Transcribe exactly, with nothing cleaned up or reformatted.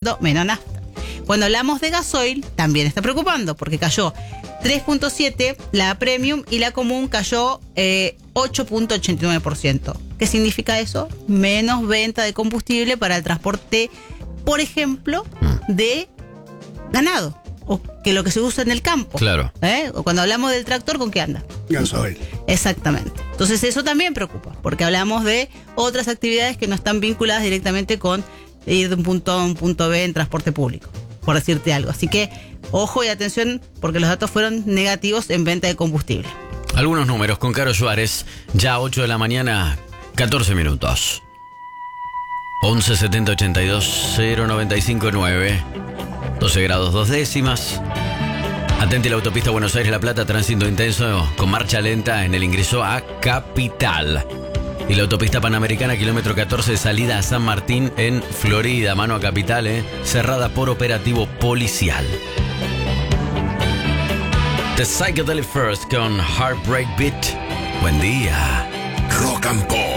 ciento menos nafta. Cuando hablamos de gasoil, también está preocupando, porque cayó tres punto siete por ciento la premium y la común cayó eh, ocho punto ochenta y nueve por ciento. ¿Qué significa eso? Menos venta de combustible para el transporte, por ejemplo, de ganado, o que lo que se usa en el campo. Claro. ¿Eh? O cuando hablamos del tractor, ¿con qué anda? Gasoil. Exactamente. Entonces eso también preocupa, porque hablamos de otras actividades que no están vinculadas directamente con ir de un punto A a un punto B en transporte público, por decirte algo. Así que ojo y atención, porque los datos fueron negativos en venta de combustible. Algunos números con Caro Suárez, ya ocho de la mañana, catorce minutos. once setenta ochenta y dos cero noventa y cinco nueve, doce grados dos décimas. Atente la autopista Buenos Aires-La Plata, tránsito intenso con marcha lenta en el ingreso a Capital. Y la autopista Panamericana, kilómetro catorce, salida a San Martín en Florida, mano a Capital, eh, cerrada por operativo policial. The Psychedelic First con Heartbreak Beat. Buen día. Rock and Pop.